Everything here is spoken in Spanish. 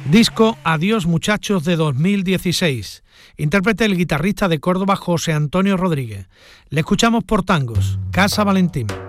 Disco Adiós Muchachos de 2016. Intérprete el guitarrista de Córdoba José Antonio Rodríguez. Le escuchamos por tangos, Casa Valentín.